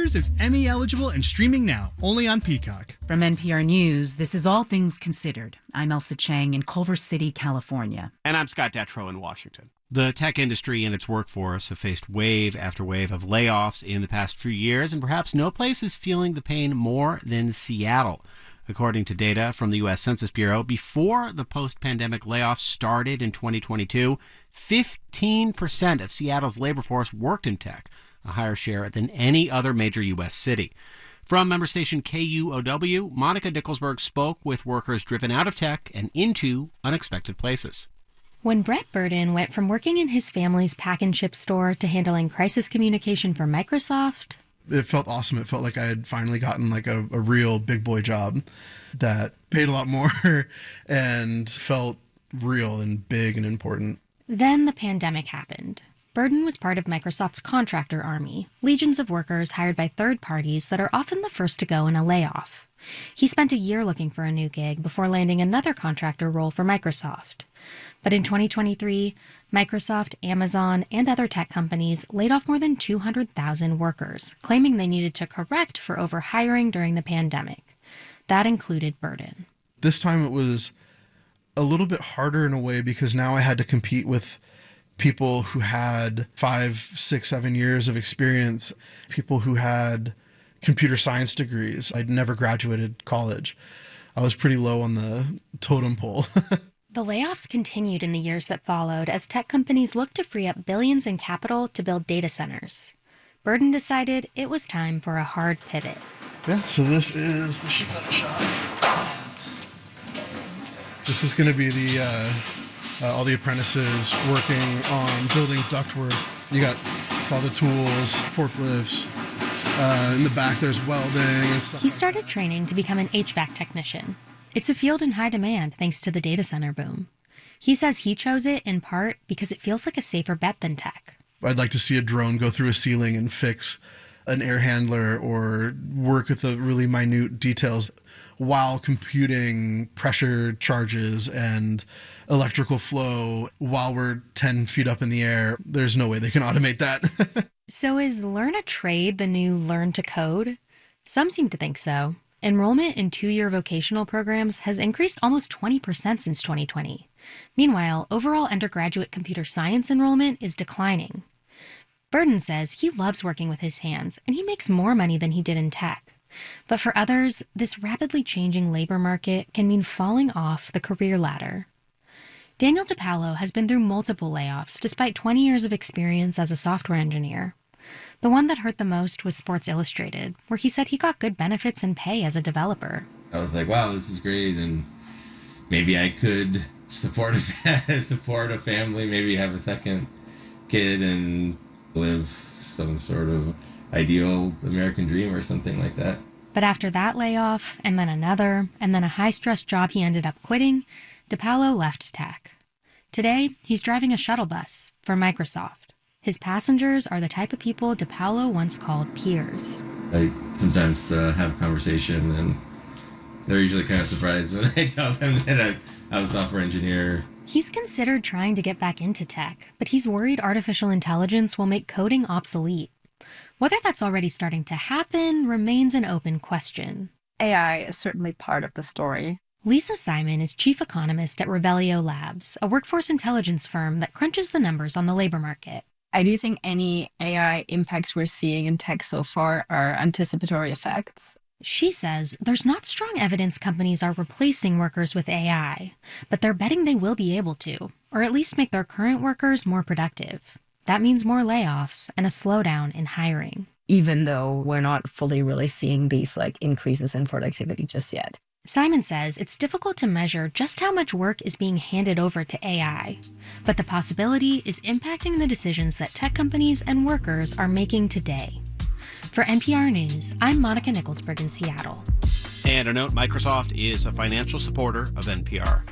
Avengers is Emmy eligible and streaming now, only on Peacock. From NPR News, this is All Things Considered. I'm Elsa Chang in Culver City, California. And I'm Scott Detrow in Washington. The tech industry and its workforce have faced wave after wave of layoffs in the past few years, and perhaps no place is feeling the pain more than Seattle. According to data from the U.S. Census Bureau, before the post-pandemic layoffs started in 2022, 15% of Seattle's labor force worked in tech, a higher share than any other major U.S. city. From member station KUOW, Monica Dicklesberg spoke with workers driven out of tech and into unexpected places. When Brett Burden went from working in his family's pack and ship store to handling crisis communication for Microsoft, it felt awesome. It felt like I had finally gotten like a real big boy job that paid a lot more and felt real and big and important. Then the pandemic happened. Burden was part of Microsoft's contractor army, legions of workers hired by third parties that are often the first to go in a layoff. He spent a year looking for a new gig before landing another contractor role for Microsoft. But in 2023, Microsoft, Amazon, and other tech companies laid off more than 200,000 workers, claiming they needed to correct for overhiring during the pandemic. That included Burden. This time it was a little bit harder in a way because now I had to compete with people who had 5, 6, 7 years of experience, people who had computer science degrees. I'd never graduated college. I was pretty low on the totem pole. The layoffs continued in the years that followed as tech companies looked to free up billions in capital to build data centers. Burden decided it was time for a hard pivot. Yeah, so this is the sheet metal shop. This is going to be the all the apprentices working on building ductwork. You got all the tools, forklifts. In the back, there's welding and stuff. He started training to become an HVAC technician. It's a field in high demand thanks to the data center boom. He says he chose it in part because it feels like a safer bet than tech. I'd like to see a drone go through a ceiling and fix an air handler or work with the really minute details while computing pressure charges and electrical flow while we're 10 feet up in the air. There's no way they can automate that. So is learn a trade the new learn to code? Some seem to think so. Enrollment in 2-year vocational programs has increased almost 20% since 2020. Meanwhile, overall undergraduate computer science enrollment is declining. Burden says he loves working with his hands, and he makes more money than he did in tech. But for others, this rapidly changing labor market can mean falling off the career ladder. Daniel DiPaolo has been through multiple layoffs despite 20 years of experience as a software engineer. The one that hurt the most was Sports Illustrated, where he said he got good benefits and pay as a developer. I was like, wow, this is great, and maybe I could support a family, maybe have a second kid and live some sort of ideal American dream or something like that. But after that layoff, and then another, and then a high-stress job he ended up quitting, DiPaolo left tech. Today, he's driving a shuttle bus for Microsoft. His passengers are the type of people DiPaolo once called peers. I sometimes have a conversation, and they're usually kind of surprised when I tell them that I'm a software engineer. He's considered trying to get back into tech, but he's worried artificial intelligence will make coding obsolete. Whether that's already starting to happen remains an open question. AI is certainly part of the story. Lisa Simon is chief economist at Revelio Labs, a workforce intelligence firm that crunches the numbers on the labor market. I do think any AI impacts we're seeing in tech so far are anticipatory effects. She says there's not strong evidence companies are replacing workers with AI, but they're betting they will be able to, or at least make their current workers more productive. That means more layoffs and a slowdown in hiring. Even though we're not fully really seeing these increases in productivity just yet. Simon says it's difficult to measure just how much work is being handed over to AI, but the possibility is impacting the decisions that tech companies and workers are making today. For NPR News, I'm Monica Nicholsberg in Seattle. And a note, Microsoft is a financial supporter of NPR.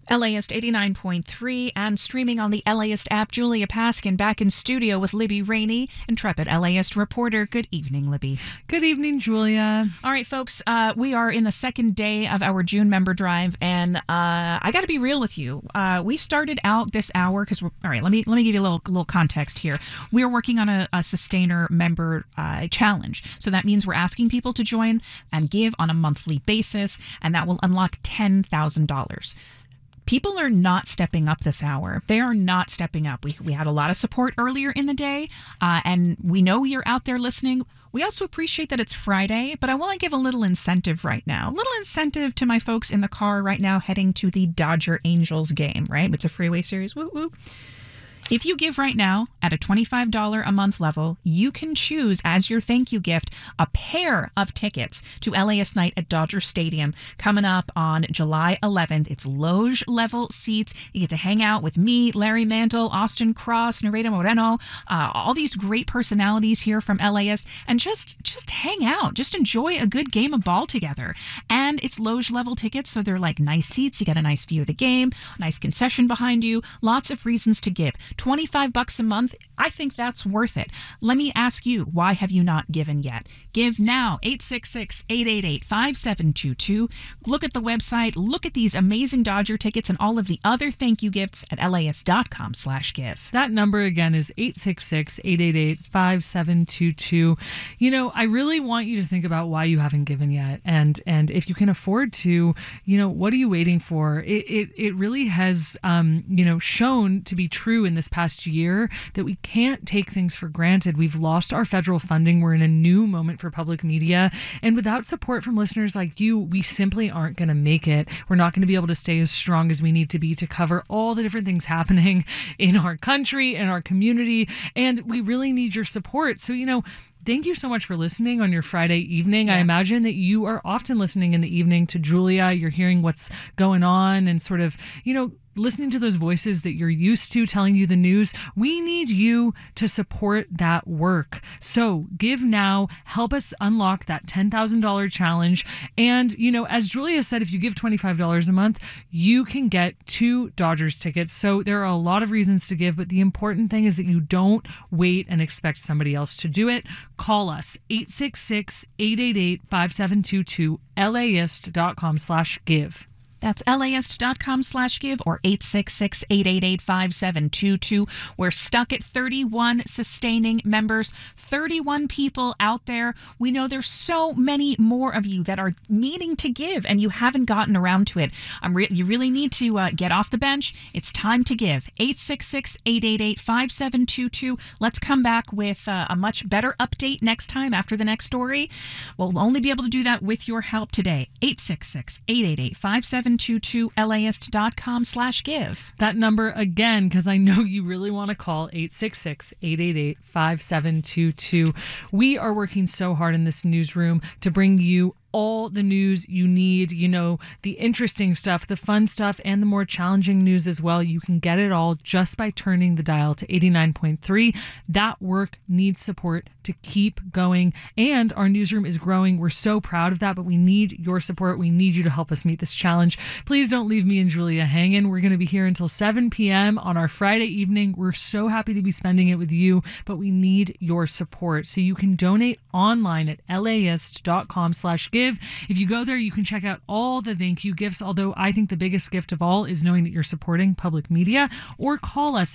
LAist 89.3 and streaming on the LAist app. Julia Paskin back in studio with Libby Rainey, intrepid LAist reporter. Good evening, Libby. Good evening, Julia. All right, folks, we are in the second day of our June member drive, and I got to be real with you. We started out this hour because all right. Let me give you a little context here. We are working on a sustainer member challenge, so that means we're asking people to join and give on a monthly basis, and that will unlock $10,000. People are not stepping up this hour. They are not stepping up. We had a lot of support earlier in the day, and we know you're out there listening. We also appreciate that it's Friday, but I want to give a little incentive right now. A little incentive to my folks in the car right now heading to the Dodger Angels game, right? It's a Freeway Series. Woo woo. If you give right now at a $25 a month level, you can choose as your thank you gift a pair of tickets to LAist Night at Dodger Stadium coming up on July 11th. It's loge level seats. You get to hang out with me, Larry Mantle, Austin Cross, Nereda Moreno, all these great personalities here from LAist, and just hang out. Just enjoy a good game of ball together. And it's loge level tickets, so they're like nice seats. You get a nice view of the game, nice concession behind you, lots of reasons to give. $25 a month, I think that's worth it. Let me ask you, why have you not given yet? Give now, 866-888-5722. Look at the website, look at these amazing Dodger tickets and all of the other thank you gifts at laist.com/give. That number again is 866-888-5722. You know, I really want you to think about why you haven't given yet. And if you can afford to, you know, what are you waiting for? It really has, shown to be true in this past year that we can't take things for granted. We've lost our federal funding. We're in a new moment for public media. And without support from listeners like you, we simply aren't going to make it. We're not going to be able to stay as strong as we need to be to cover all the different things happening in our country, in our community. And we really need your support. So, thank you so much for listening on your Friday evening. Yeah. I imagine that you are often listening in the evening to Julia. You're hearing what's going on and sort of, listening to those voices that you're used to telling you the news. We need you to support that work. So give now, help us unlock that $10,000 challenge. And, as Julia said, if you give $25 a month, you can get 2 Dodgers tickets. So there are a lot of reasons to give, but the important thing is that you don't wait and expect somebody else to do it. Call us 866-888-5722, laist.com/give. That's laist.com/give or 866-888-5722. We're stuck at 31 sustaining members, 31 people out there. We know there's so many more of you that are needing to give and you haven't gotten around to it. You really need to get off the bench. It's time to give. 866-888-5722. Let's come back with a much better update next time after the next story. We'll only be able to do that with your help today. 866-888-5722. laist.com/give. That number again, because I know you really want to call 866-888-5722. We are working so hard in this newsroom to bring you all the news you need, the interesting stuff, the fun stuff, and the more challenging news as well. You can get it all just by turning the dial to 89.3. That work needs support to keep going, and our newsroom is growing. We're so proud of that, but we need your support. We need you to help us meet this challenge. Please don't leave me and Julia hanging. We're going to be here until 7 p.m. on our Friday evening. We're so happy to be spending it with you, but we need your support. So you can donate online at laist.com/give. If you go there, you can check out all the thank you gifts, although I think the biggest gift of all is knowing that you're supporting public media, or call us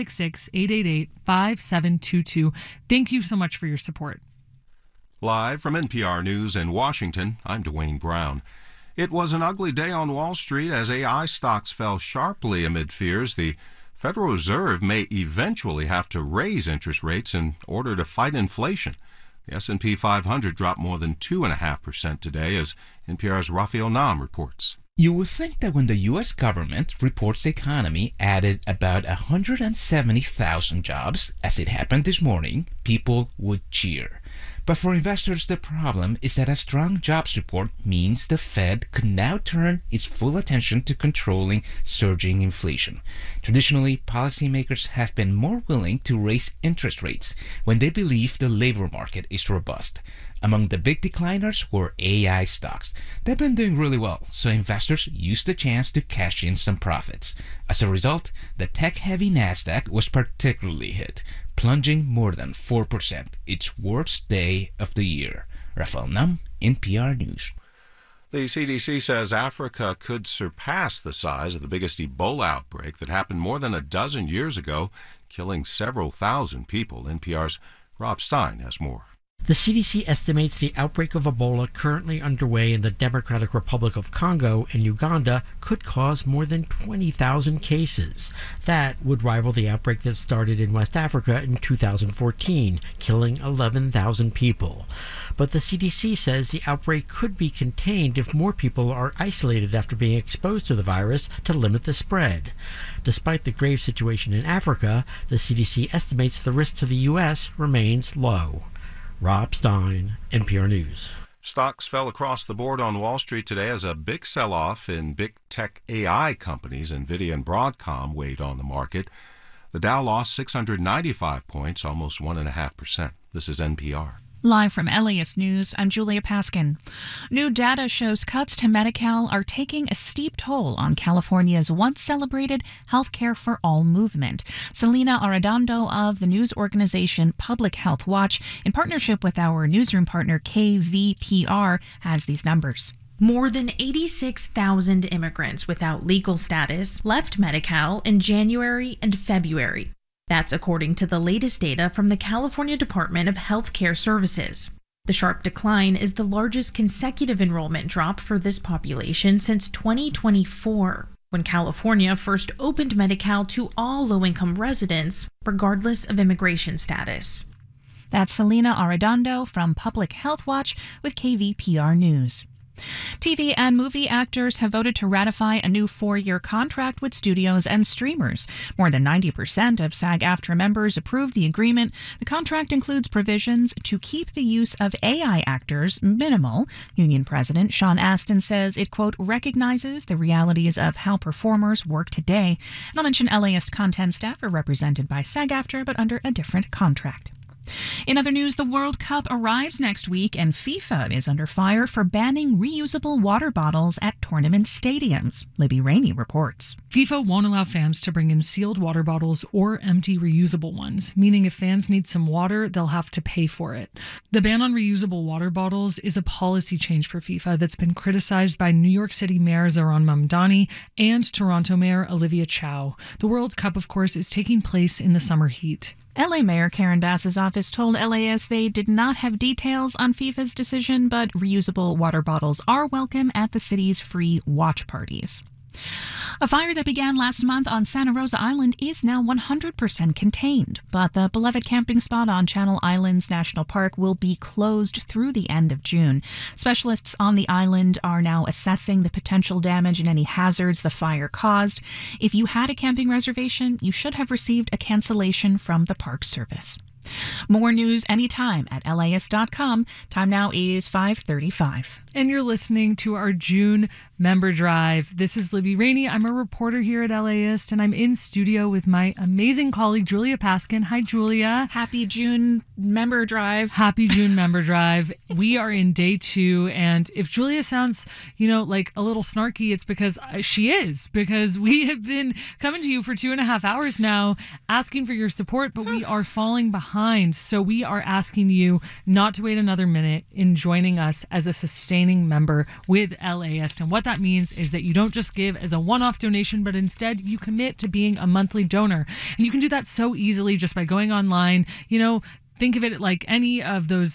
866-888-5722. Thank you so much for your support. Live from NPR News in Washington, I'm Dwayne Brown. It was an ugly day on Wall Street as AI stocks fell sharply amid fears the Federal Reserve may eventually have to raise interest rates in order to fight inflation. The S&P 500 dropped more than 2.5% today, as NPR's Raphael Nam reports. You would think that when the U.S. government reports the economy added about 170,000 jobs, as it happened this morning, people would cheer. But for investors, the problem is that a strong jobs report means the Fed could now turn its full attention to controlling surging inflation. Traditionally, policymakers have been more willing to raise interest rates when they believe the labor market is robust. Among the big decliners were AI stocks. They've been doing really well, so investors used the chance to cash in some profits. As a result, the tech-heavy Nasdaq was particularly hit, plunging more than 4%, its worst day of the year. Rafael Nam, NPR News. The CDC says Africa could surpass the size of the biggest Ebola outbreak that happened more than a dozen years ago, killing several thousand people. NPR's Rob Stein has more. The CDC estimates the outbreak of Ebola currently underway in the Democratic Republic of Congo and Uganda could cause more than 20,000 cases. That would rival the outbreak that started in West Africa in 2014, killing 11,000 people. But the CDC says the outbreak could be contained if more people are isolated after being exposed to the virus to limit the spread. Despite the grave situation in Africa, the CDC estimates the risk to the U.S. remains low. Rob Stein, NPR News. Stocks fell across the board on Wall Street today as a big sell-off in big tech AI companies. NVIDIA and Broadcom weighed on the market. The Dow lost 695 points, almost 1.5%. This is NPR. Live from LAist News, I'm Julia Paskin. New data shows cuts to Medi-Cal are taking a steep toll on California's once-celebrated Healthcare for All movement. Selena Arredondo of the news organization Public Health Watch, in partnership with our newsroom partner KVPR, has these numbers. More than 86,000 immigrants without legal status left Medi-Cal in January and February. That's according to the latest data from the California Department of Health Care Services. The sharp decline is the largest consecutive enrollment drop for this population since 2024, when California first opened Medi-Cal to all low-income residents, regardless of immigration status. That's Selena Arredondo from Public Health Watch with KVPR News. TV and movie actors have voted to ratify a new 4-year contract with studios and streamers. More than 90% of SAG-AFTRA members approved the agreement. The contract includes provisions to keep the use of AI actors minimal. Union President Sean Astin says it, quote, recognizes the realities of how performers work today. And I'll mention LAist content staff are represented by SAG-AFTRA, but under a different contract. In other news, the World Cup arrives next week, and FIFA is under fire for banning reusable water bottles at tournament stadiums. Libby Rainey reports. FIFA won't allow fans to bring in sealed water bottles or empty reusable ones, meaning if fans need some water, they'll have to pay for it. The ban on reusable water bottles is a policy change for FIFA that's been criticized by New York City Mayor Zohran Mamdani and Toronto Mayor Olivia Chow. The World Cup, of course, is taking place in the summer heat. LA Mayor Karen Bass's office told LAist they did not have details on FIFA's decision, but reusable water bottles are welcome at the city's free watch parties. A fire that began last month on Santa Rosa Island is now 100% contained, but the beloved camping spot on Channel Islands National Park will be closed through the end of June. Specialists on the island are now assessing the potential damage and any hazards the fire caused. If you had a camping reservation, you should have received a cancellation from the Park Service. More news anytime at LAist.com. Time now is 5:35. And you're listening to our June member drive. This is Libby Rainey. I'm a reporter here at LAist, and I'm in studio with my amazing colleague, Julia Paskin. Hi, Julia. Happy June member drive. Happy June member drive. We are in day 2, and if Julia sounds, like a little snarky, it's because she is, because we have been coming to you for 2.5 hours now, asking for your support, but we are falling behind. So we are asking you not to wait another minute in joining us as a sustaining member with LAist. And what that means is that you don't just give as a one-off donation, but instead you commit to being a monthly donor. And you can do that so easily just by going online. Think of it like any of those,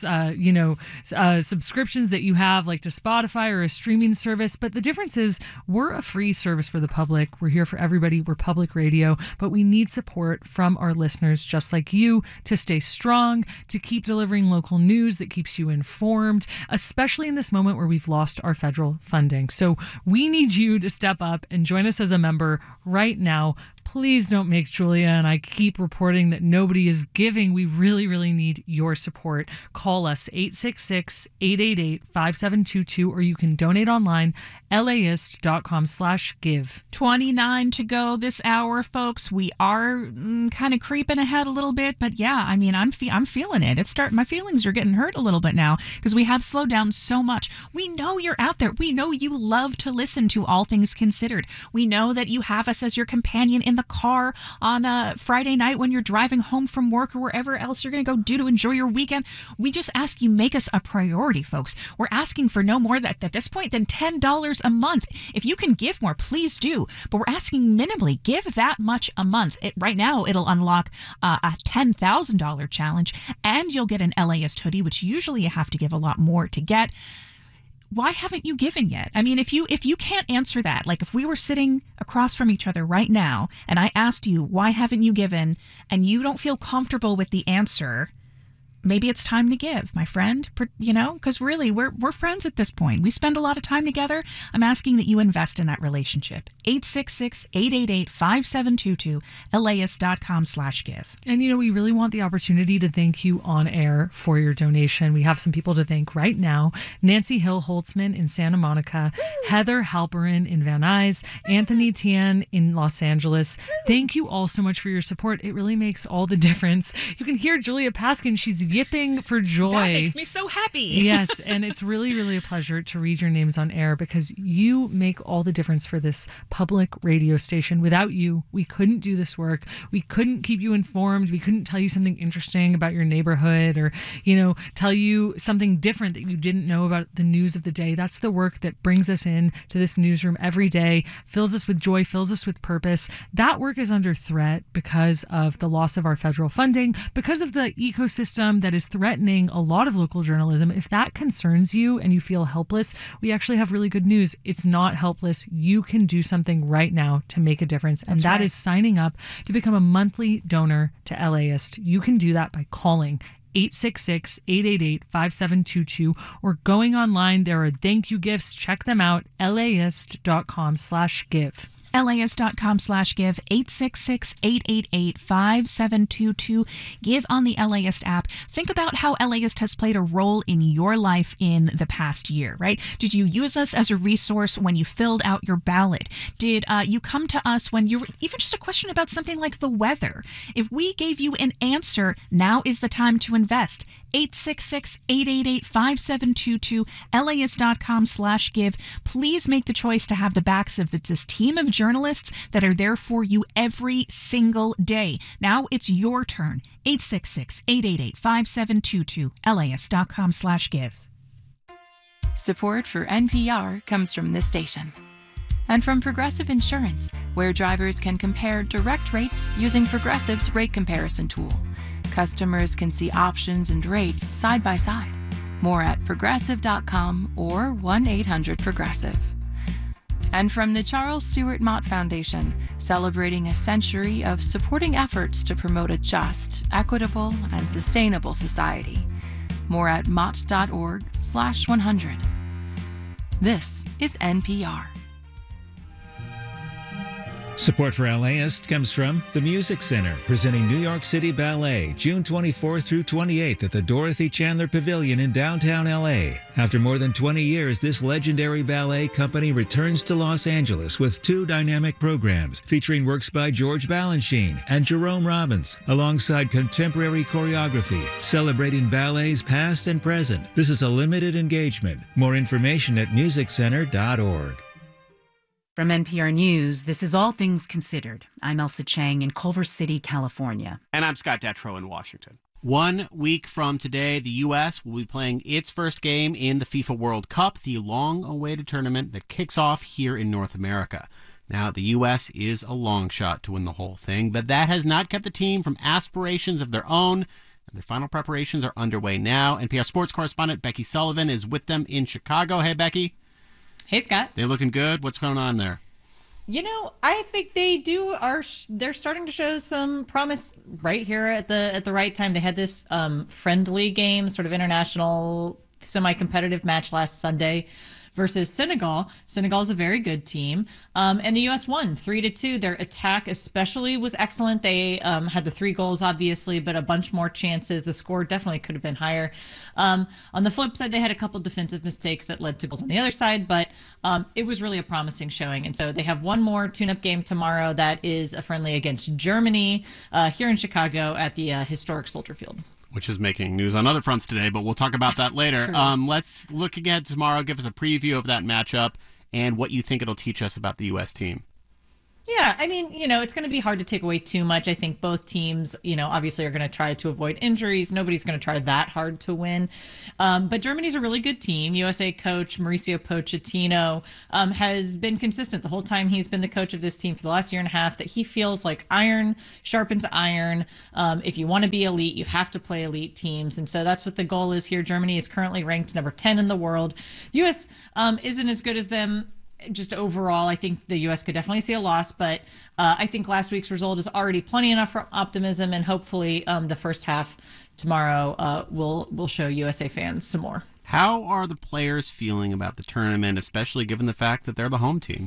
subscriptions that you have, like to Spotify or a streaming service. But the difference is we're a free service for the public. We're here for everybody. We're public radio. But we need support from our listeners just like you to stay strong, to keep delivering local news that keeps you informed, especially in this moment where we've lost our federal funding. So we need you to step up and join us as a member right now. Please don't make Julia and I keep reporting that nobody is giving. We really, really need your support. Call us 866-888-5722, or you can donate online, laist.com/give. 29 to go this hour, folks. We are kind of creeping ahead a little bit, but yeah, I mean, I'm feeling it. My feelings are getting hurt a little bit now because we have slowed down so much. We know you're out there. We know you love to listen to All Things Considered. We know that you have us as your companion in the car on a Friday night when you're driving home from work or wherever else you're going to go do to enjoy your weekend. We just ask you make us a priority, folks. We're asking for no more at this point than $10 a month. If you can give more, please do. But we're asking minimally. Give that much a month. Right now, it'll unlock a $10,000 challenge, and you'll get an LAist hoodie, which usually you have to give a lot more to get. Why haven't you given yet? I mean, if you can't answer that, like if we were sitting across from each other right now and I asked you, why haven't you given, and you don't feel comfortable with the answer, maybe it's time to give, my friend, because really we're friends at this point. We spend a lot of time together. I'm asking that you invest in that relationship. 866-888-5722, laist.com/give. And we really want the opportunity to thank you on air for your donation. We have some people to thank right now. Nancy Hill Holtzman in Santa Monica, Heather Halperin in Van Nuys, Anthony Tian in Los Angeles. Thank you all so much for your support. It really makes all the difference. You can hear Julia Paskin. She's yipping for joy. That makes me so happy. Yes, and it's really, really a pleasure to read your names on air because you make all the difference for this public radio station. Without you, we couldn't do this work. We couldn't keep you informed. We couldn't tell you something interesting about your neighborhood or, tell you something different that you didn't know about the news of the day. That's the work that brings us in to this newsroom every day, fills us with joy, fills us with purpose. That work is under threat because of the loss of our federal funding, because of the ecosystem that is threatening a lot of local journalism. If that concerns you and you feel helpless, we actually have really good news. It's not helpless. You can do something right now to make a difference. And that is signing up to become a monthly donor to LAist. You can do that by calling 866-888-5722 or going online. There are thank you gifts. Check them out. laist.com/give. LAist.com/give, 866-888-5722. Give on the LAist app. Think about how LAist has played a role in your life in the past year, right? Did you use us as a resource when you filled out your ballot? Did you come to us when you were even just a question about something like the weather? If we gave you an answer, now is the time to invest. 866-888-5722, LAist.com/give. Please make the choice to have the backs of this team of journalists that are there for you every single day. Now it's your turn. 866-888-5722, LAist.com/give. Support for NPR comes from this station and from Progressive Insurance, where drivers can compare direct rates using Progressive's rate comparison tool. Customers can see options and rates side by side. More at progressive.com or 1-800-PROGRESSIVE. And from the Charles Stewart Mott Foundation, celebrating a century of supporting efforts to promote a just, equitable, and sustainable society. More at mott.org/100. This is NPR. Support for LAist comes from the Music Center, presenting New York City Ballet, June 24th through 28th at the Dorothy Chandler Pavilion in downtown LA. After more than 20 years, this legendary ballet company returns to Los Angeles with 2 dynamic programs featuring works by George Balanchine and Jerome Robbins, alongside contemporary choreography, celebrating ballets past and present. This is a limited engagement. More information at musiccenter.org. From NPR News, this is All Things Considered. I'm Elsa Chang in Culver City, California. And I'm Scott Detrow in Washington. 1 week from today, the U.S. will be playing its first game in the FIFA World Cup, the long-awaited tournament that kicks off here in North America. Now, the U.S. is a long shot to win the whole thing, but that has not kept the team from aspirations of their own. And their final preparations are underway now. NPR sports correspondent Becky Sullivan is with them in Chicago. Hey, Becky. Hey, Scott. They looking good? What's going on there? I think they're starting to show some promise right here at the right time. They had this friendly game, sort of international semi-competitive match last Sunday versus Senegal. Senegal is a very good team. And the U.S. won 3-2. Their attack especially was excellent. They had the 3 goals, obviously, but a bunch more chances. The score definitely could have been higher. On the flip side, they had a couple defensive mistakes that led to goals on the other side, but it was really a promising showing. And so they have one more tune-up game tomorrow that is a friendly against Germany here in Chicago at the historic Soldier Field. Which is making news on other fronts today, but we'll talk about that later. Let's look ahead tomorrow. Give us a preview of that matchup and what you think it'll teach us about the U.S. team. Yeah, I mean, it's going to be hard to take away too much. I think both teams, obviously are going to try to avoid injuries. Nobody's going to try that hard to win. But Germany's a really good team. USA coach Mauricio Pochettino has been consistent the whole time he's been the coach of this team for the last year and a half, that he feels like iron sharpens iron. If you want to be elite, you have to play elite teams. And so that's what the goal is here. Germany is currently ranked number 10 in the world. U.S. Isn't as good as them. Just overall, I think the U.S. could definitely see a loss, but I think last week's result is already plenty enough for optimism, and hopefully the first half tomorrow will show USA fans some more. How are the players feeling about the tournament, especially given the fact that they're the home team?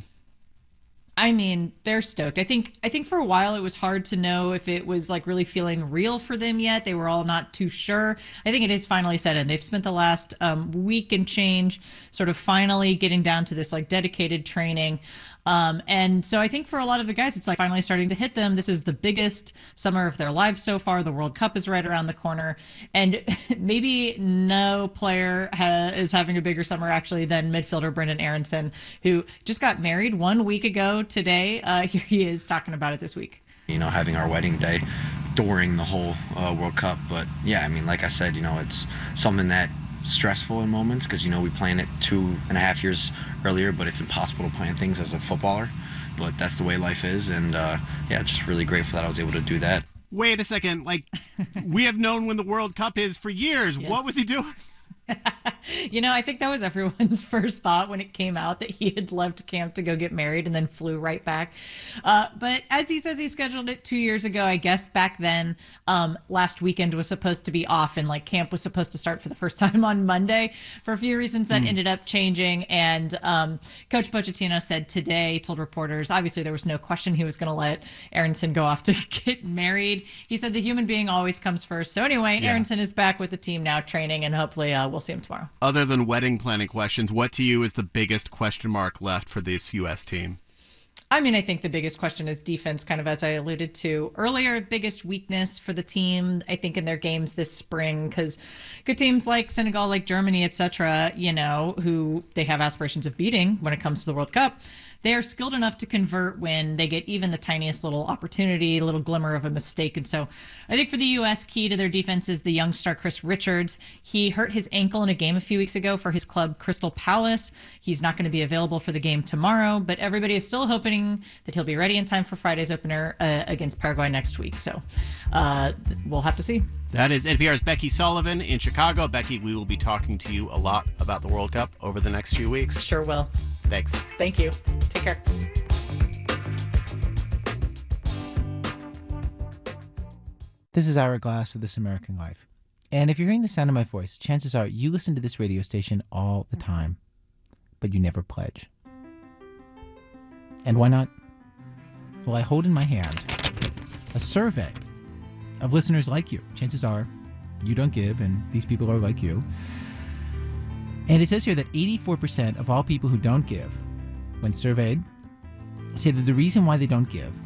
I mean, they're stoked. I think for a while it was hard to know if it was like really feeling real for them yet. They were all not too sure. I think it is finally set in. They've spent the last week and change sort of finally getting down to this like dedicated training. And so I think for a lot of the guys, it's like finally starting to hit them. This is the biggest summer of their lives so far. The World Cup is right around the corner. And maybe no player is having a bigger summer actually than midfielder Brenden Aaronson, who just got married 1 week ago today. Here he is talking about it this week. Having our wedding day during the whole World Cup. But yeah, I mean, like I said, it's something that stressful in moments because we planned it 2.5 years earlier, but it's impossible to plan things as a footballer, but that's the way life is. And yeah, just really grateful that I was able to do that. Wait a second, we have known when the World Cup is for years. Yes. What was he doing? I think that was everyone's first thought when it came out, that he had left camp to go get married and then flew right back. But as he says, he scheduled it 2 years ago. I guess back then, last weekend was supposed to be off, and camp was supposed to start for the first time on Monday. For a few reasons that ended up changing. And Coach Pochettino said today, told reporters, obviously there was no question he was going to let Aaronson go off to get married. He said the human being always comes first. So anyway, yeah. Aaronson is back with the team now training, and hopefully we'll see him tomorrow. Other than wedding planning questions, what to you is the biggest question mark left for this U.S. team? I mean, I think the biggest question is defense, kind of as I alluded to earlier. Biggest weakness for the team, I think, in their games this spring, because good teams like Senegal, like Germany, etc., who they have aspirations of beating when it comes to the World Cup, they are skilled enough to convert when they get even the tiniest little opportunity, a little glimmer of a mistake. And so I think for the U.S., key to their defense is the young star Chris Richards. He hurt his ankle in a game a few weeks ago for his club Crystal Palace. He's not going to be available for the game tomorrow, but everybody is still hoping that he'll be ready in time for Friday's opener against Paraguay next week. So we'll have to see. That is NPR's Becky Sullivan in Chicago. Becky, we will be talking to you a lot about the World Cup over the next few weeks. Sure will. Thanks. Thank you. Take care. This is Ira Glass of This American Life. And if you're hearing the sound of my voice, chances are you listen to this radio station all the time, but you never pledge. And why not? Well, I hold in my hand a survey of listeners like you. Chances are you don't give, and these people are like you. And it says here that 84% of all people who don't give, when surveyed, say that the reason why they don't give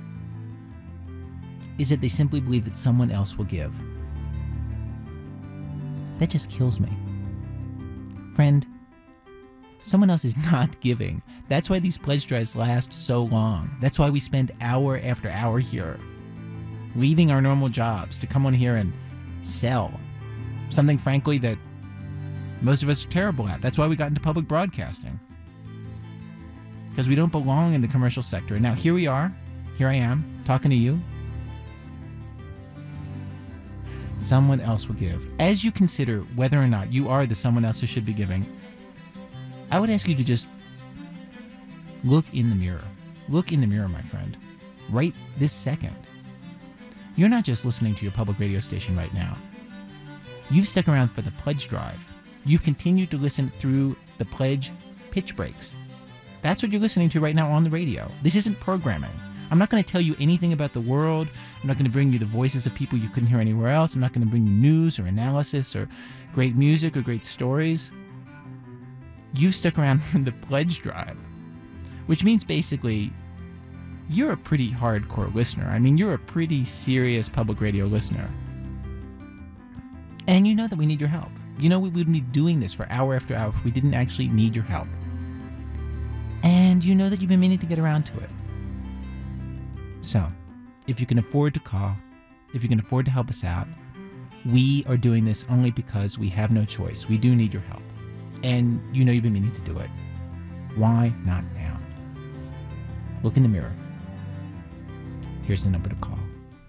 is that they simply believe that someone else will give. That just kills me. Friend, someone else is not giving. That's why these pledge drives last so long. That's why we spend hour after hour here, leaving our normal jobs to come on here and sell something, frankly, that most of us are terrible at. That's why we got into public broadcasting. Because we don't belong in the commercial sector. And now here we are. Here I am, talking to you. Someone else will give. As you consider whether or not you are the someone else who should be giving, I would ask you to just look in the mirror. Look in the mirror, my friend. Right this second. You're not just listening to your public radio station right now. You've stuck around for the pledge drive. You've continued to listen through the pledge pitch breaks. That's what you're listening to right now on the radio. This isn't programming. I'm not going to tell you anything about the world. I'm not going to bring you the voices of people you couldn't hear anywhere else. I'm not going to bring you news or analysis or great music or great stories. You've stuck around for the pledge drive, which means basically you're a pretty hardcore listener. I mean, you're a pretty serious public radio listener. And you know that we need your help. You know we wouldn't be doing this for hour after hour if we didn't actually need your help. And you know that you've been meaning to get around to it. So, if you can afford to call, if you can afford to help us out, we are doing this only because we have no choice. We do need your help. And you know you've been meaning to do it. Why not now? Look in the mirror. Here's the number to call.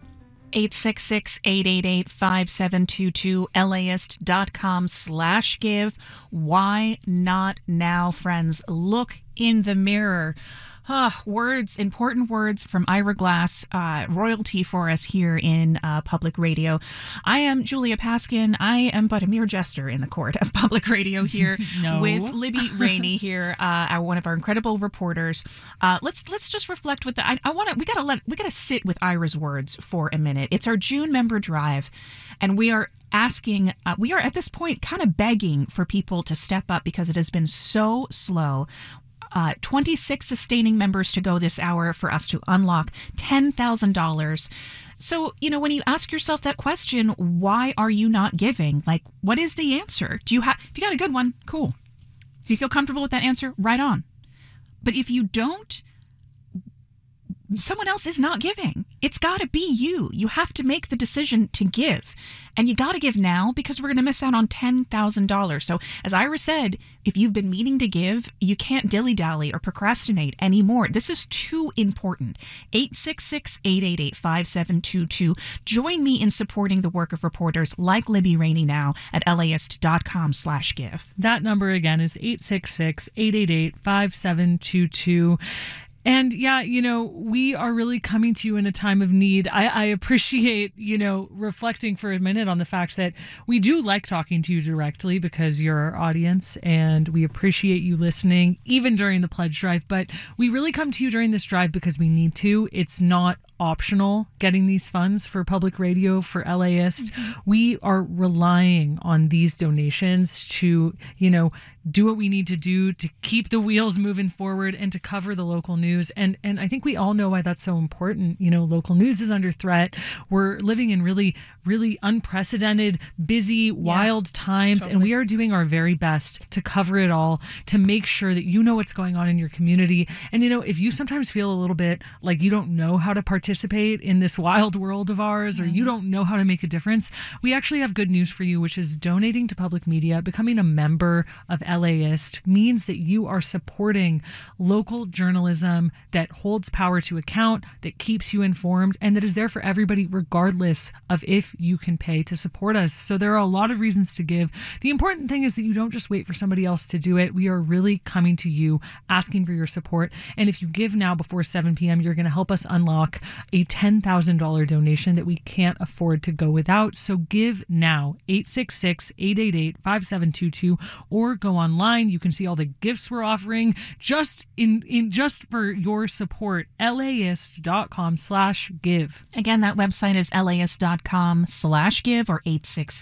866-888-5722, LAist.com/give. Why not now, friends? Look in the mirror. Words, important words from Ira Glass, royalty for us here in public radio. I am Julia Paskin. I am but a mere jester in the court of public radio here with Libby Rainey here, one of our incredible reporters. Let's just reflect with the. We gotta sit with Ira's words for a minute. It's our June member drive, and we are asking. We are at this point kind of begging for people to step up because it has been so slow. 26 sustaining members to go this hour for us to unlock $10,000. So, when you ask yourself that question, why are you not giving? Like, what is the answer? If you got a good one, cool. If you feel comfortable with that answer, right on. But if you don't, someone else is not giving. It's got to be you. You have to make the decision to give. And you got to give now because we're going to miss out on $10,000. So as Ira said, if you've been meaning to give, you can't dilly-dally or procrastinate anymore. This is too important. 866-888-5722. Join me in supporting the work of reporters like Libby Rainey now at LAist.com/give. That number again is 866-888-5722. And yeah, we are really coming to you in a time of need. I appreciate, reflecting for a minute on the fact that we do like talking to you directly because you're our audience and we appreciate you listening even during the pledge drive. But we really come to you during this drive because we need to. It's not optional getting these funds for public radio for LAist. We are relying on these donations to, do what we need to do to keep the wheels moving forward and to cover the local news. And I think we all know why that's so important. Local news is under threat. We're living in really, really unprecedented, busy, wild times. Totally. And we are doing our very best to cover it all, to make sure that you know what's going on in your community. And, if you sometimes feel a little bit like you don't know how to participate in this wild world of ours, or you don't know how to make a difference, we actually have good news for you, which is donating to public media, becoming a member of LAist means that you are supporting local journalism that holds power to account, that keeps you informed, and that is there for everybody regardless of if you can pay to support us. So there are a lot of reasons to give. The important thing is that you don't just wait for somebody else to do it. We are really coming to you asking for your support. And if you give now before 7 p.m., you're going to help us unlock a $10,000 donation that we can't afford to go without. So give now, 866-888-5722, or go online. You can see all the gifts we're offering just for your support. LAist.com/give. Again, that website is LAist.com/give or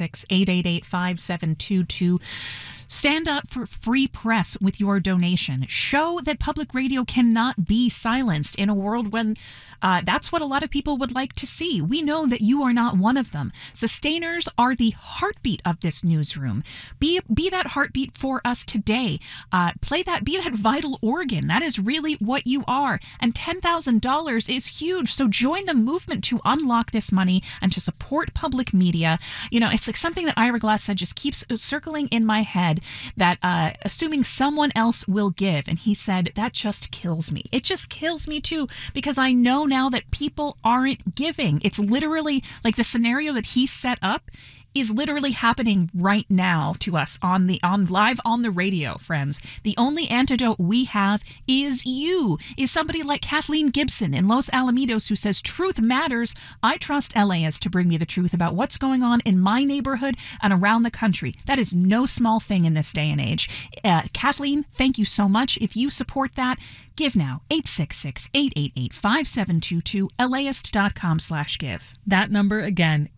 866-888-5722. Stand up for free press with your donation. Show that public radio cannot be silenced in a world when that's what a lot of people would like to see. We know that you are not one of them. Sustainers are the heartbeat of this newsroom. Be that heartbeat for us today. Be that vital organ. That is really what you are. And $10,000 is huge. So join the movement to unlock this money and to support public media. It's like something that Ira Glass said just keeps circling in my head, that assuming someone else will give. And he said, that just kills me. It just kills me too, because I know now that people aren't giving. It's literally like the scenario that he set up is literally happening right now to us on live on the radio, friends. The only antidote we have is you. Is somebody like Kathleen Gibson in Los Alamitos who says, truth matters. I trust LAist to bring me the truth about what's going on in my neighborhood and around the country. That is no small thing in this day and age. Kathleen, thank you so much. If you support that, give now. 866-888-5722, laist.com/give. That number again,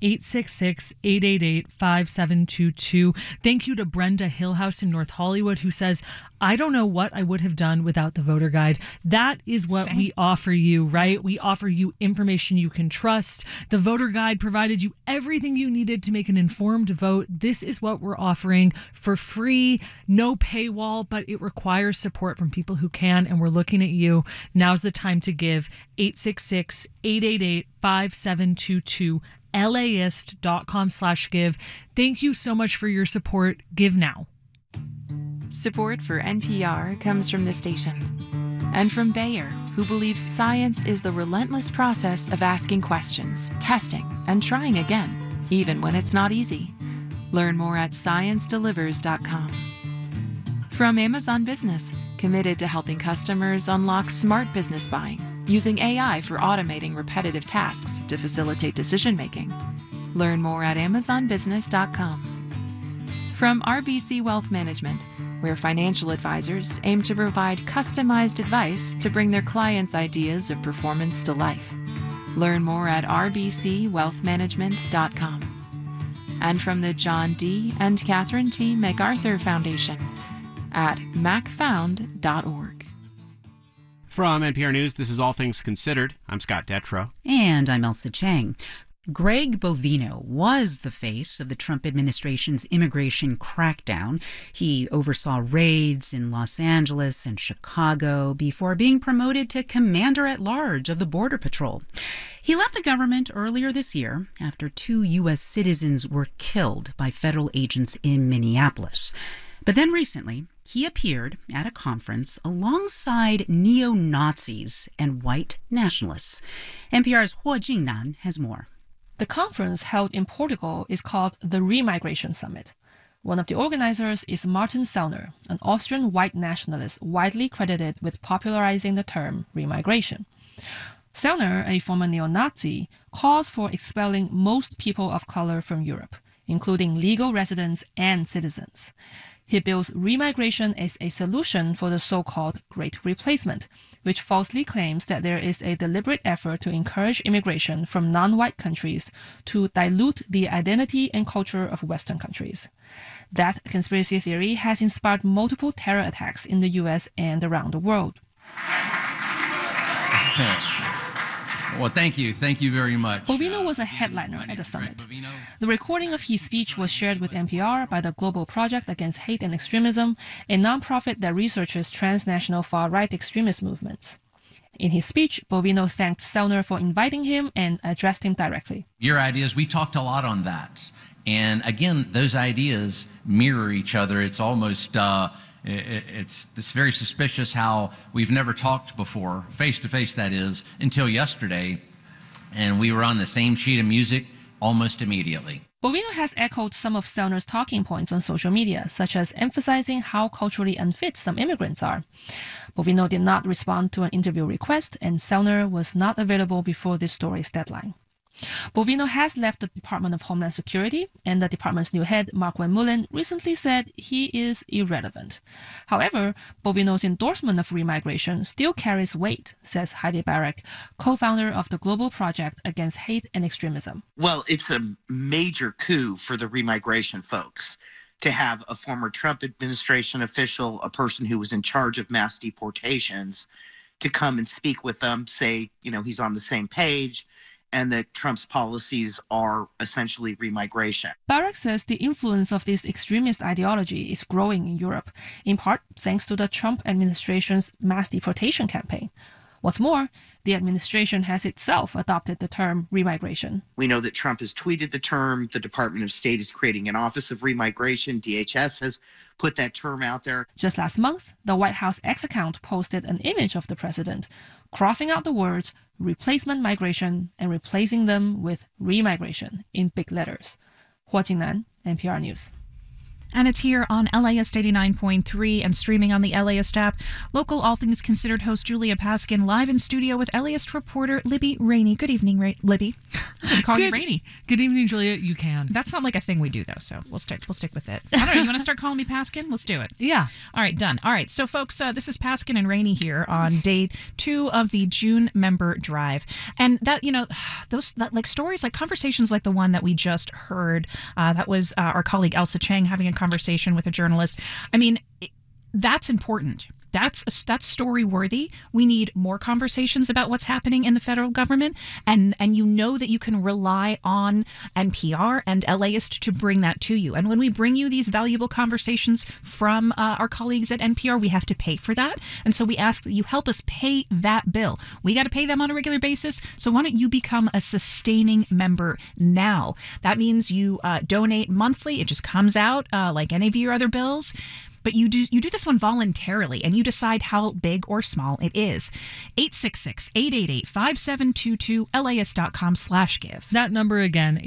866-888-5722. Thank you to Brenda Hillhouse in North Hollywood who says, I don't know what I would have done without the voter guide. That is what we offer you, right? We offer you information you can trust. The voter guide provided you everything you needed to make an informed vote. This is what we're offering for free, no paywall, but it requires support from people who can, and we're looking at you. Now's the time to give. 866-888-5722, laist.com/give. Thank you so much for your support. Give now. Support for NPR comes from the station and from Bayer, who believes science is the relentless process of asking questions, testing, and trying again, even when it's not easy. Learn more at sciencedelivers.com. From Amazon Business, committed to helping customers unlock smart business buying, using AI for automating repetitive tasks to facilitate decision-making. Learn more at amazonbusiness.com. From RBC Wealth Management, where financial advisors aim to provide customized advice to bring their clients' ideas of performance to life. Learn more at rbcwealthmanagement.com. And from the John D. and Catherine T. MacArthur Foundation at macfound.org. From NPR News, this is All Things Considered. I'm Scott Detrow. And I'm Elsa Chang. Greg Bovino was the face of the Trump administration's immigration crackdown. He oversaw raids in Los Angeles and Chicago before being promoted to commander-at-large of the Border Patrol. He left the government earlier this year after 2 U.S. citizens were killed by federal agents in Minneapolis. But then recently, he appeared at a conference alongside neo-Nazis and white nationalists. NPR's Huo Jingnan has more. The conference held in Portugal is called the Remigration Summit. One of the organizers is Martin Sellner, an Austrian white nationalist widely credited with popularizing the term remigration. Sellner, a former neo-Nazi, calls for expelling most people of color from Europe, including legal residents and citizens. He bills remigration as a solution for the so-called Great Replacement, which falsely claims that there is a deliberate effort to encourage immigration from non-white countries to dilute the identity and culture of Western countries. That conspiracy theory has inspired multiple terror attacks in the U.S. and around the world. Well, thank you. Thank you very much. Bovino was a headliner at the summit. The recording of his speech was shared with NPR by the Global Project Against Hate and Extremism, a nonprofit that researches transnational far-right extremist movements. In his speech, Bovino thanked Sellner for inviting him and addressed him directly. Your ideas, we talked a lot on that. And again, those ideas mirror each other. It's almost... It's very suspicious how we've never talked before, face-to-face that is, until yesterday, and we were on the same sheet of music almost immediately. Bovino has echoed some of Sellner's talking points on social media, such as emphasizing how culturally unfit some immigrants are. Bovino did not respond to an interview request, and Sellner was not available before this story's deadline. Bovino has left the Department of Homeland Security, and the department's new head, Mark Van recently said he is irrelevant. However, Bovino's endorsement of remigration still carries weight, says Heidi Barak, co-founder of the Global Project Against Hate and Extremism. Well, it's a major coup for the remigration folks to have a former Trump administration official, a person who was in charge of mass deportations, to come and speak with them, say, he's on the same page, and that Trump's policies are essentially remigration. Barak says the influence of this extremist ideology is growing in Europe, in part thanks to the Trump administration's mass deportation campaign. What's more, the administration has itself adopted the term remigration. We know that Trump has tweeted the term. The Department of State is creating an Office of Remigration. DHS has put that term out there. Just last month, the White House X account posted an image of the president, crossing out the words replacement migration and replacing them with remigration in big letters. Hua Jingnan, NPR News. And it's here on LAist 89.3 and streaming on the LAist app. Local All Things Considered host Julia Paskin live in studio with LAist reporter Libby Rainey. Good evening, Libby. I was going to call you Rainey. Good evening, Julia. You can. That's not like a thing we do, though, so we'll stick with it. I don't know. You want to start calling me Paskin? Let's do it. Yeah. All right, done. All right, so folks, this is Paskin and Rainey here on day 2 of the June member drive. And that, like stories, like conversations like the one that we just heard, that was our colleague Elsa Chang having a conversation with a journalist. I mean, that's important. That's story worthy. We need more conversations about what's happening in the federal government, and you know that you can rely on NPR and LAist to bring that to you. And when we bring you these valuable conversations from our colleagues at NPR, we have to pay for that. And so we ask that you help us pay that bill. We got to pay them on a regular basis. So why don't you become a sustaining member now? That means you donate monthly. It just comes out like any of your other bills. But you do this one voluntarily, and you decide how big or small it is. 866-888-5722, LAist.com/give. That number again,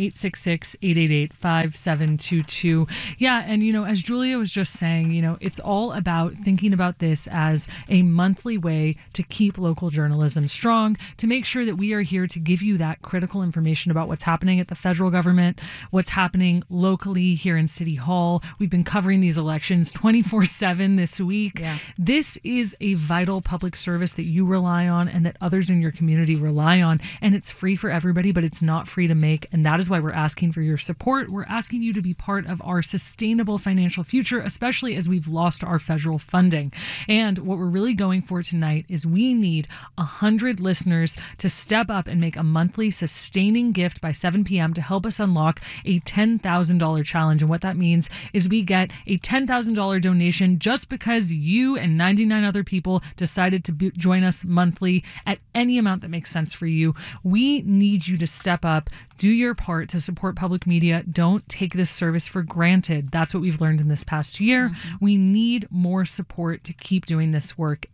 866-888-5722. Yeah, and as Julia was just saying, it's all about thinking about this as a monthly way to keep local journalism strong, to make sure that we are here to give you that critical information about what's happening at the federal government, what's happening locally here in City Hall. We've been covering these elections 24/7 this week. Yeah. This is a vital public service that you rely on and that others in your community rely on, and it's free for everybody, but it's not free to make, and that is why we're asking for your support. We're asking you to be part of our sustainable financial future, especially as we've lost our federal funding. And what we're really going for tonight is we need 100 listeners to step up and make a monthly sustaining gift by 7 p.m. to help us unlock a $10,000 challenge. And what that means is we get a $10,000 donation just because you and 99 other people decided to join us monthly at any amount that makes sense for you. We need you to step up, do your part to support public media. Don't take this service for granted. That's what we've learned in this past year. Mm-hmm. We need more support to keep doing this work.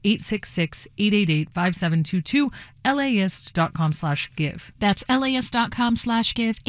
866-888-5722, LAist.com/give. That's LAist.com/give,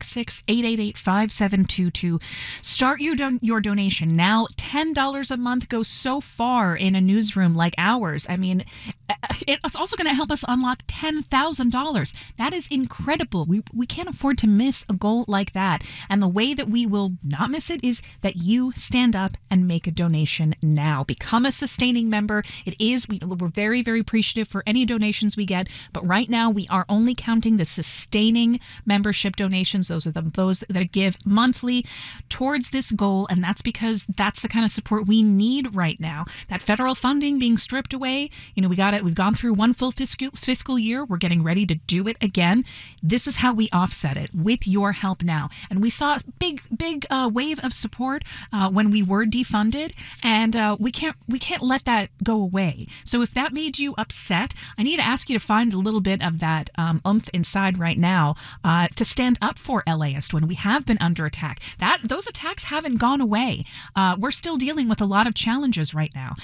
866-888-5722. Start your donation now. $10 a month goes so far in a newsroom like ours. I mean, it's also going to help us unlock $10,000. That is incredible. We can't afford to miss a goal like that. And the way that we will not miss it is that you stand up and make a donation now. Become a sustaining member. We're very, very appreciative for any donations we get. But right now, we are only counting the sustaining membership donations. Those are those that give monthly towards this goal. And that's because that's the kind of support we need right now. That federal funding being stripped away, we got it. We've gone through one full fiscal year. We're getting ready to do it again. This is how we offset it, with your help now. And we saw a big wave of support when we were defunded, and we can't let that go away. So if that made you upset, I need to ask you to find a little bit of that oomph inside right now to stand up for LAist when we have been under attack. Those attacks haven't gone away. We're still dealing with a lot of challenges right now.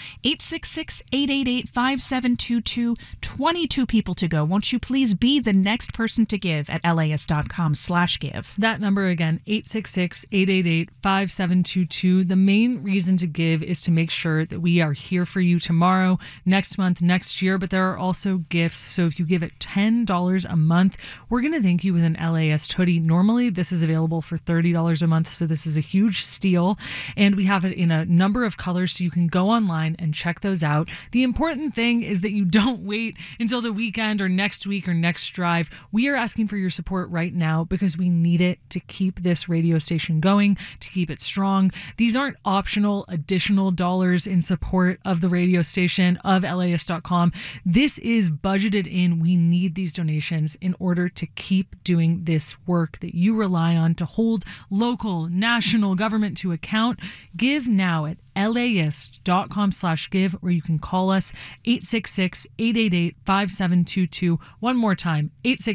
866-888-5722, 22 people to go. Won't you please be the next person to give at LAist.com/give. That number again, 866-888-5722. The main reason to give is to make sure that we are here for you tomorrow, next month, next year, but there are also gifts. So if you give it $10 a month, we're going to thank you with an LAist hoodie. Normally, this is available for $30 a month, so this is a huge steal. And we have it in a number of colors, so you can go online and check those out. The important thing is that you don't wait until the weekend or next week or next drive. We are asking for your support right now because we need it to keep this radio station going, to keep it strong. These aren't optional additional dollars in support of the radio station, of LAist.com. This is budgeted in. We need these donations in order to keep doing this work that you rely on to hold local, national government to account. Give now at LAist.com/give, or you can call us 866-888-5722. One more time,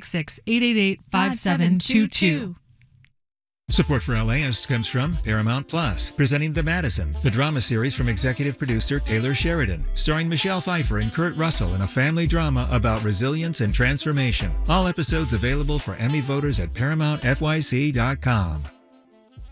866-888-5722. Support for LAist comes from Paramount Plus, presenting The Madison, the drama series from executive producer Taylor Sheridan, starring Michelle Pfeiffer and Kurt Russell in a family drama about resilience and transformation. All episodes available for Emmy voters at ParamountFYC.com.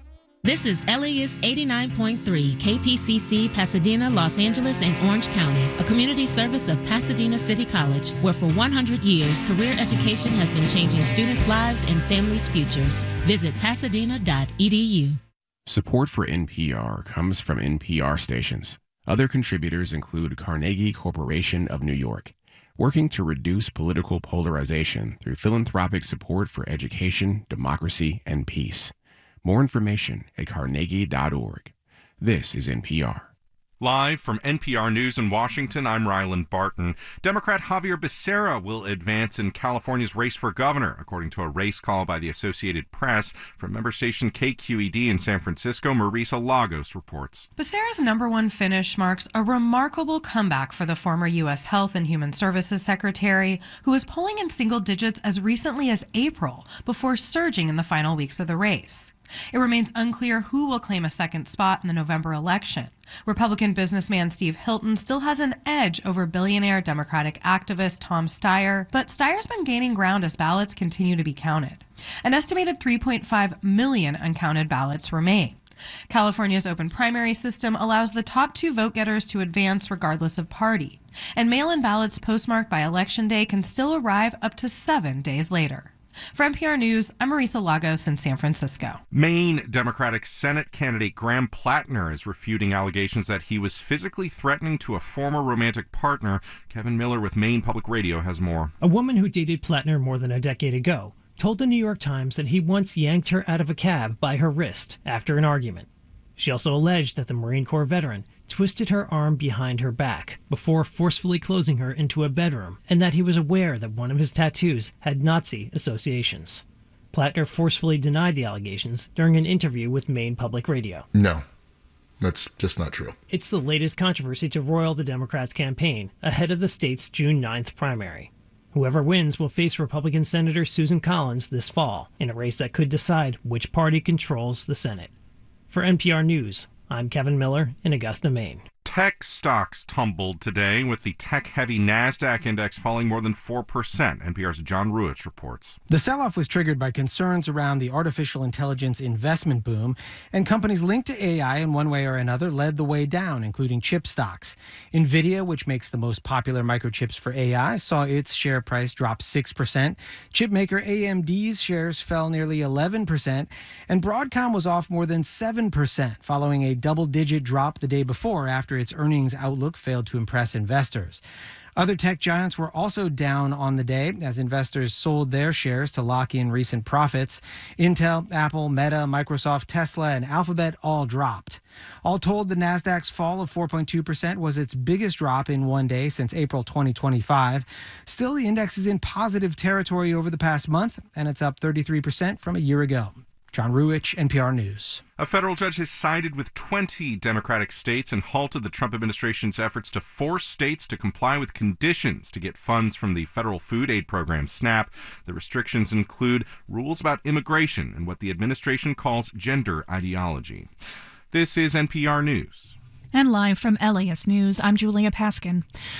This is LAist 89.3 KPCC, Pasadena, Los Angeles, and Orange County, a community service of Pasadena City College, where for 100 years, career education has been changing students' lives and families' futures. Visit pasadena.edu. Support for NPR comes from NPR stations. Other contributors include Carnegie Corporation of New York, working to reduce political polarization through philanthropic support for education, democracy, and peace. More information at carnegie.org. This is NPR. Live from NPR News in Washington, I'm Ryland Barton. Democrat Javier Becerra will advance in California's race for governor, according to a race call by the Associated Press. From member station KQED in San Francisco, Marisa Lagos reports. Becerra's #1 finish marks a remarkable comeback for the former U.S. Health and Human Services Secretary, who was polling in single digits as recently as April, before surging in the final weeks of the race. It remains unclear who will claim a second spot in the November election. Republican businessman Steve Hilton still has an edge over billionaire Democratic activist Tom Steyer, but Steyer's been gaining ground as ballots continue to be counted. An estimated 3.5 million uncounted ballots remain. California's open primary system allows the top 2 vote-getters to advance regardless of party, and mail-in ballots postmarked by Election Day can still arrive up to 7 days later. For NPR News, I'm Marisa Lagos in San Francisco. Maine Democratic Senate candidate Graham Plattner is refuting allegations that he was physically threatening to a former romantic partner. Kevin Miller with Maine Public Radio has more. A woman who dated Plattner more than a decade ago told the New York Times that he once yanked her out of a cab by her wrist after an argument. She also alleged that the Marine Corps veteran twisted her arm behind her back before forcefully closing her into a bedroom, and that he was aware that one of his tattoos had Nazi associations. Plattner forcefully denied the allegations during an interview with Maine Public Radio. No, that's just not true. It's the latest controversy to roil the Democrats' campaign ahead of the state's June 9th primary. Whoever wins will face Republican Senator Susan Collins this fall in a race that could decide which party controls the Senate. For NPR News, I'm Kevin Miller in Augusta, Maine. Tech stocks tumbled today, with the tech-heavy NASDAQ index falling more than 4%. NPR's John Ruich reports. The sell-off was triggered by concerns around the artificial intelligence investment boom, and companies linked to AI in one way or another led the way down, including chip stocks. NVIDIA, which makes the most popular microchips for AI, saw its share price drop 6%. Chipmaker AMD's shares fell nearly 11%, and Broadcom was off more than 7%, following a double-digit drop the day before after its earnings outlook failed to impress investors. Other tech giants were also down on the day as investors sold their shares to lock in recent profits. Intel, Apple, Meta, Microsoft, Tesla, and Alphabet all dropped. All told, the Nasdaq's fall of 4.2% was its biggest drop in one day since April 2025. Still, the index is in positive territory over the past month, and it's up 33% from a year ago. John Ruich, NPR News. A federal judge has sided with 20 Democratic states and halted the Trump administration's efforts to force states to comply with conditions to get funds from the federal food aid program, SNAP. The restrictions include rules about immigration and what the administration calls gender ideology. This is NPR News. And live from LAist News, I'm Julia Paskin.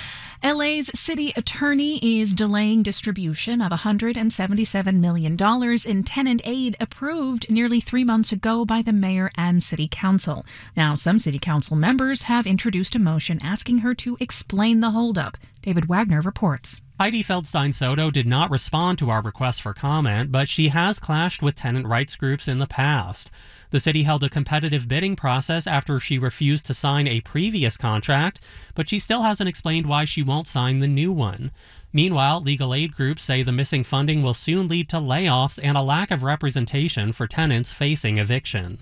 LA's city attorney is delaying distribution of $177 million in tenant aid approved nearly 3 months ago by the mayor and city council. Now, some city council members have introduced a motion asking her to explain the holdup. David Wagner reports. Heidi Feldstein-Soto did not respond to our request for comment, but she has clashed with tenant rights groups in the past. The city held a competitive bidding process after she refused to sign a previous contract, but she still hasn't explained why she won't sign the new one. Meanwhile, legal aid groups say the missing funding will soon lead to layoffs and a lack of representation for tenants facing eviction.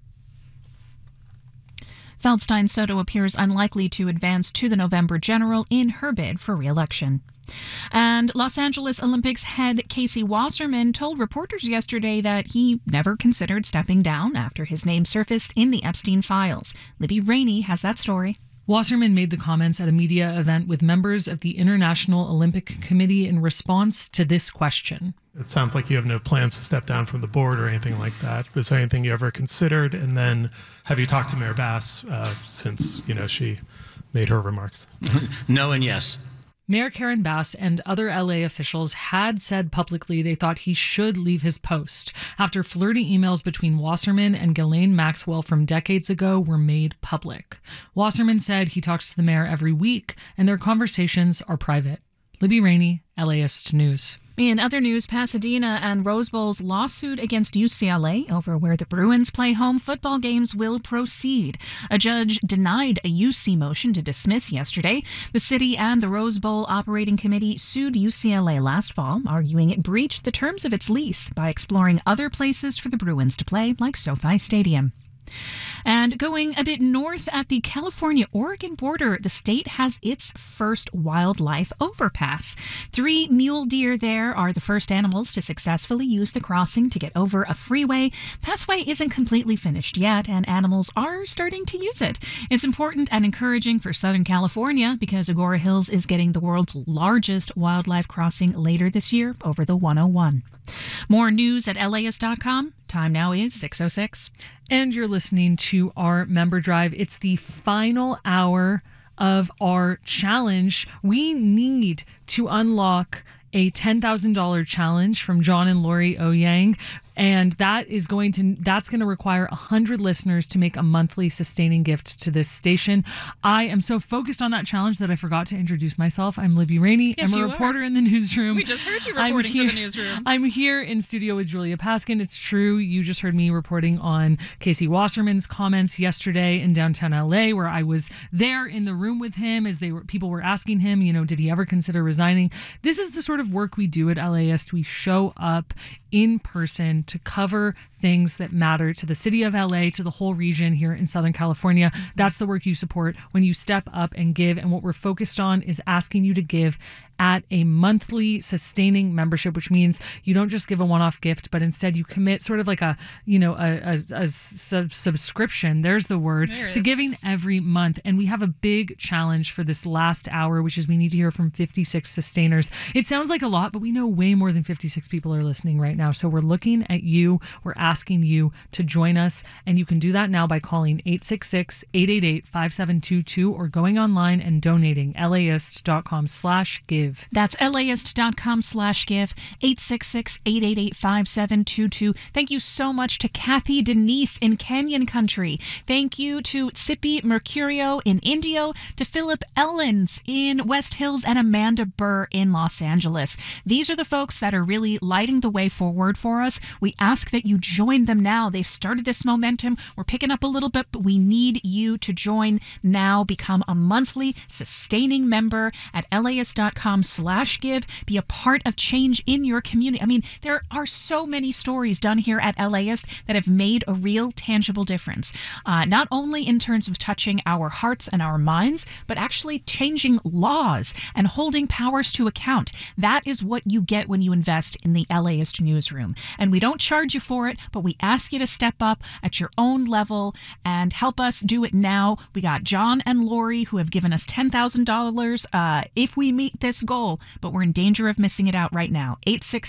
Feldstein-Soto appears unlikely to advance to the November general in her bid for re-election. And Los Angeles Olympics head Casey Wasserman told reporters yesterday that he never considered stepping down after his name surfaced in the Epstein files. Libby Rainey has that story. Wasserman made the comments at a media event with members of the International Olympic Committee in response to this question. It sounds like you have no plans to step down from the board or anything like that. Was there anything you ever considered? And then have you talked to Mayor Bass since, she made her remarks? No and yes. Mayor Karen Bass and other LA officials had said publicly they thought he should leave his post after flirty emails between Wasserman and Ghislaine Maxwell from decades ago were made public. Wasserman said he talks to the mayor every week and their conversations are private. Libby Rainey, LAist News. In other news, Pasadena and Rose Bowl's lawsuit against UCLA over where the Bruins play home football games will proceed. A judge denied a UC motion to dismiss yesterday. The city and the Rose Bowl Operating Committee sued UCLA last fall, arguing it breached the terms of its lease by exploring other places for the Bruins to play, like SoFi Stadium. And going a bit north at the California-Oregon border, the state has its first wildlife overpass. 3 mule deer there are the first animals to successfully use the crossing to get over a freeway. Passway isn't completely finished yet, and animals are starting to use it. It's important and encouraging for Southern California because Agora Hills is getting the world's largest wildlife crossing later this year over the 101. More news at LAist.com. Time now is 6:06. And you're listening to our member drive. It's the final hour of our challenge. We need to unlock a $10,000 challenge from John and Lori Oyang. And that's going to require 100 listeners to make a monthly sustaining gift to this station. I am so focused on that challenge that I forgot to introduce myself. I'm Libby Rainey. Yes, I'm a reporter in the newsroom. We just heard you reporting for the newsroom. I'm here in studio with Julia Paskin. It's true. You just heard me reporting on Casey Wasserman's comments yesterday in downtown LA, where I was there in the room with him as people were asking him, did he ever consider resigning? This is the sort of work we do at LAist. We show up in person to cover things that matter to the city of LA, to the whole region here in Southern California. That's the work you support when you step up and give. And what we're focused on is asking you to give at a monthly sustaining membership, which means you don't just give a one-off gift, but instead you commit sort of like a subscription, there's the word, to giving every month. And we have a big challenge for this last hour, which is we need to hear from 56 sustainers. It sounds like a lot, but we know way more than 56 people are listening right now. So we're looking at you. We're asking you to join us. And you can do that now by calling 866-888-5722 or going online and donating laist.com/give. That's laist.com/give, 866-888-5722. Thank you so much to Kathy Denise in Canyon Country. Thank you to Sippy Mercurio in Indio, to Philip Ellens in West Hills, and Amanda Burr in Los Angeles. These are the folks that are really lighting the way forward for us. We ask that you join them now. They've started this momentum. We're picking up a little bit, but we need you to join now. Become a monthly sustaining member at laist.com/give. Be a part of change in your community. I mean, there are so many stories done here at LAist that have made a real tangible difference. Not only in terms of touching our hearts and our minds, but actually changing laws and holding powers to account. That is what you get when you invest in the LAist newsroom. And we don't charge you for it, but we ask you to step up at your own level and help us do it now. We got John and Lori who have given us $10,000 if we meet this goal, but we're in danger of missing it out right now.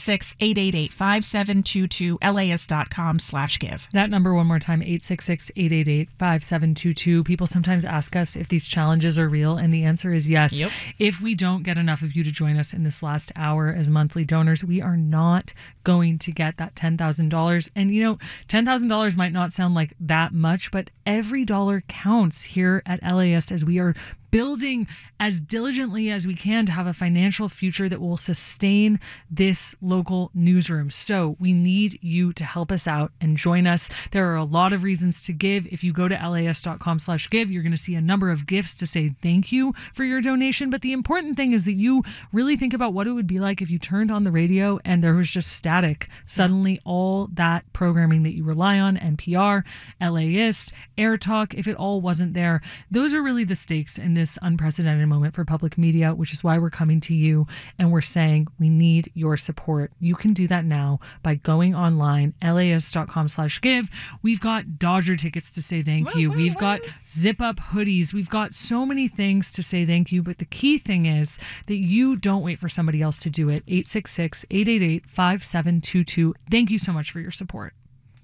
866-888-5722, laist.com/give. That number one more time, 866-888-5722. People sometimes ask us if these challenges are real, and the answer is yes. Yep. If we don't get enough of you to join us in this last hour as monthly donors, we are not going to get that $10,000. And $10,000 might not sound like that much, but every dollar counts here at LAist as we are building as diligently as we can to have a financial future that will sustain this local newsroom. So we need you to help us out and join us. There are a lot of reasons to give. If you go to laist.com/give, you're going to see a number of gifts to say thank you for your donation. But the important thing is that you really think about what it would be like if you turned on the radio and there was just static. Suddenly all that programming that you rely on, NPR, LAist, Air Talk, if it all wasn't there, those are really the stakes in this unprecedented moment for public media, which is why we're coming to you and we're saying we need your support. You can do that now by going online, laist.com/give. We've got Dodger tickets to say thank you. We've got zip up hoodies. We've got so many things to say thank you. But the key thing is that you don't wait for somebody else to do it. 866-888-5722. Thank you so much for your support.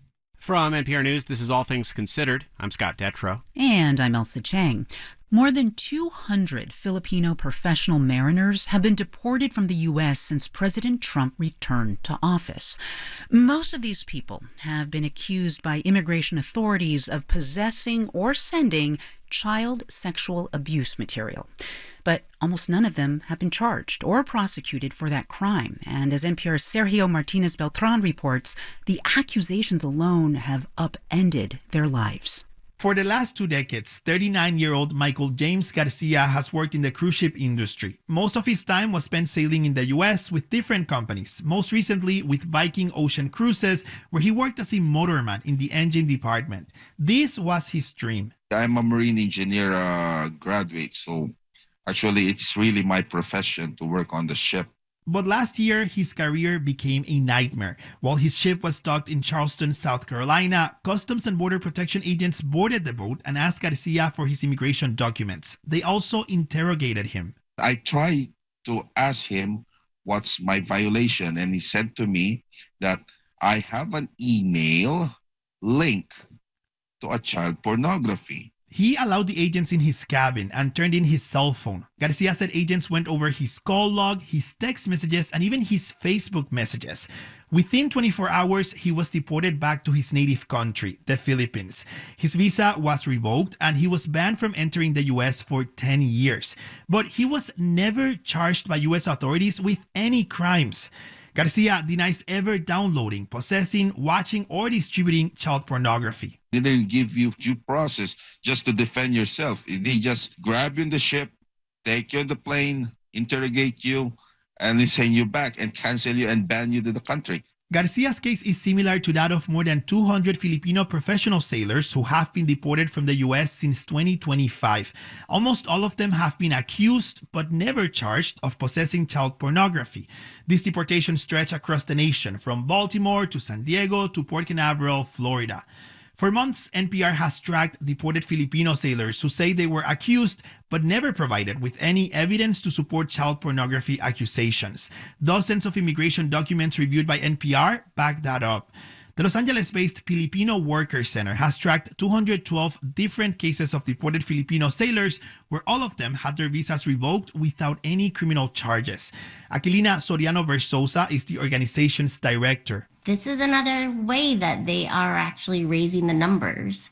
From NPR News, this is All Things Considered. I'm Scott Detrow. And I'm Elsa Chang. More than 200 Filipino professional mariners have been deported from the U.S. since President Trump returned to office. Most of these people have been accused by immigration authorities of possessing or sending child sexual abuse material. But almost none of them have been charged or prosecuted for that crime. And as NPR's Sergio Martinez Beltran reports, the accusations alone have upended their lives. For the last 2 decades, 39-year-old Michael James Garcia has worked in the cruise ship industry. Most of his time was spent sailing in the U.S. with different companies, most recently with Viking Ocean Cruises, where he worked as a motorman in the engine department. This was his dream. I'm a marine engineer graduate, so actually it's really my profession to work on the ship. But last year, his career became a nightmare. While his ship was docked in Charleston, South Carolina, Customs and Border Protection agents boarded the boat and asked Garcia for his immigration documents. They also interrogated him. I tried to ask him what's my violation, and he said to me that I have an email link to a child pornography. He allowed the agents in his cabin and turned in his cell phone. Garcia said agents went over his call log, his text messages, and even his Facebook messages. Within 24 hours, he was deported back to his native country, the Philippines. His visa was revoked and he was banned from entering the U.S. for 10 years. But he was never charged by U.S. authorities with any crimes. Garcia denies ever downloading, possessing, watching, or distributing child pornography. They didn't give you due process just to defend yourself. They just grab you in the ship, take you on the plane, interrogate you, and then send you back and cancel you and ban you to the country. Garcia's case is similar to that of more than 200 Filipino professional sailors who have been deported from the U.S. since 2025. Almost all of them have been accused but never charged of possessing child pornography. These deportations stretch across the nation, from Baltimore to San Diego to Port Canaveral, Florida. For months, NPR has tracked deported Filipino sailors who say they were accused but never provided with any evidence to support child pornography accusations. Dozens of immigration documents reviewed by NPR back that up. The Los Angeles-based Filipino Workers Center has tracked 212 different cases of deported Filipino sailors where all of them had their visas revoked without any criminal charges. Aquilina Soriano Versosa is the organization's director. This is another way that they are actually raising the numbers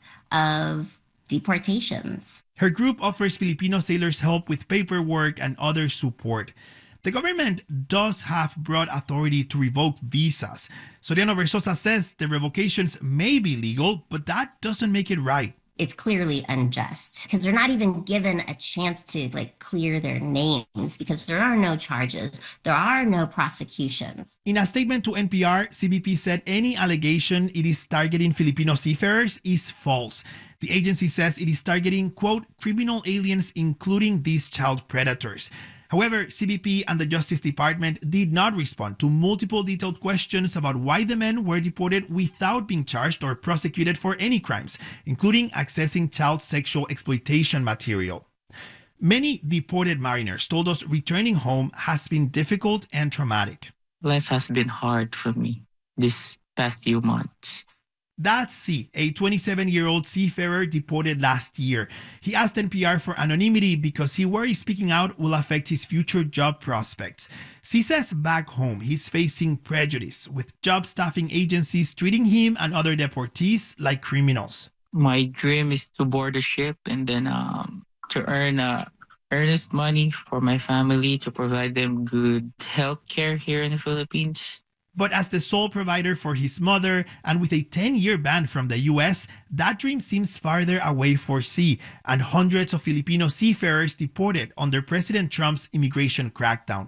of deportations. Her group offers Filipino sailors help with paperwork and other support. The government does have broad authority to revoke visas. Soriano Versosa says the revocations may be legal, but that doesn't make it right. It's clearly unjust because they're not even given a chance to clear their names because there are no charges. There are no prosecutions. In a statement to NPR, CBP said any allegation it is targeting Filipino seafarers is false. The agency says it is targeting, quote, criminal aliens, including these child predators. However, CBP and the Justice Department did not respond to multiple detailed questions about why the men were deported without being charged or prosecuted for any crimes, including accessing child sexual exploitation material. Many deported mariners told us returning home has been difficult and traumatic. Life has been hard for me this past few months. That's C, a 27-year-old seafarer deported last year. He asked NPR for anonymity because he worries speaking out will affect his future job prospects. C says back home he's facing prejudice, with job staffing agencies treating him and other deportees like criminals. My dream is to board a ship and then to earn earnest money for my family, to provide them good health care here in the Philippines. But as the sole provider for his mother and with a 10-year ban from the U.S., that dream seems farther away for C and hundreds of Filipino seafarers deported under President Trump's immigration crackdown.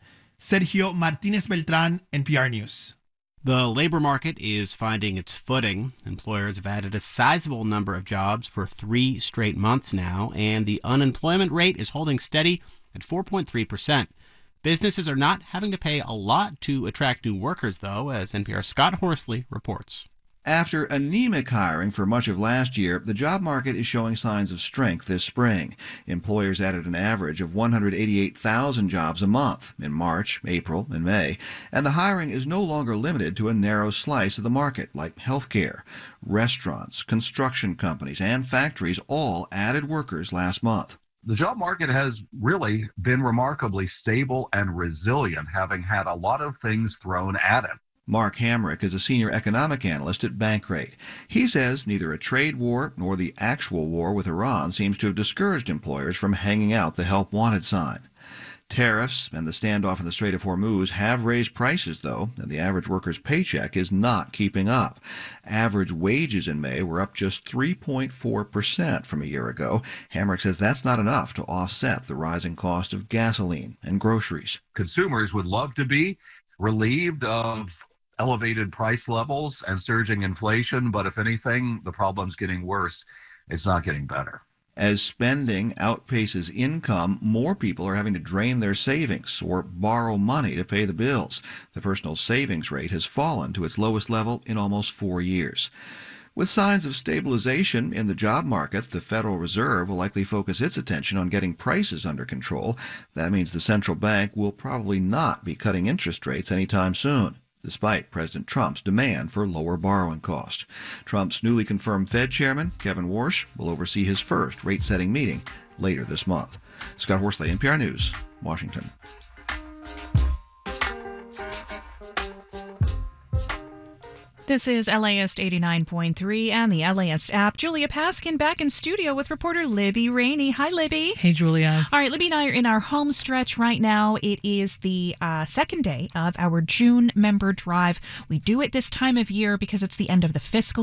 Sergio Martinez Beltran, NPR News. The labor market is finding its footing. Employers have added a sizable number of jobs for 3 straight months now, and the unemployment rate is holding steady at 4.3%. Businesses are not having to pay a lot to attract new workers, though, as NPR's Scott Horsley reports. After anemic hiring for much of last year, the job market is showing signs of strength this spring. Employers added an average of 188,000 jobs a month in March, April, and May, and the hiring is no longer limited to a narrow slice of the market like healthcare. Restaurants, construction companies, and factories all added workers last month. The job market has really been remarkably stable and resilient, having had a lot of things thrown at it. Mark Hamrick is a senior economic analyst at Bankrate. He says neither a trade war nor the actual war with Iran seems to have discouraged employers from hanging out the help wanted sign. Tariffs and the standoff in the Strait of Hormuz have raised prices, though, and the average worker's paycheck is not keeping up. Average wages in May were up just 3.4% from a year ago. Hamrick says that's not enough to offset the rising cost of gasoline and groceries. Consumers would love to be relieved of elevated price levels and surging inflation, but if anything, the problem's getting worse. It's not getting better. As spending outpaces income, more people are having to drain their savings or borrow money to pay the bills. The personal savings rate has fallen to its lowest level in almost 4 years. With signs of stabilization in the job market, the Federal Reserve will likely focus its attention on getting prices under control. That means the central bank will probably not be cutting interest rates anytime soon, despite President Trump's demand for lower borrowing costs. Trump's newly confirmed Fed chairman, Kevin Warsh, will oversee his first rate-setting meeting later this month. Scott Horsley, NPR News, Washington. This is LAist 89.3 and the LAist app. Julia Paskin back in studio with reporter Libby Rainey. Hi, Libby. Hey, Julia. All right, Libby and I are in our home stretch right now. It is the second day of our June member drive. We do it this time of year because it's the end of the fiscal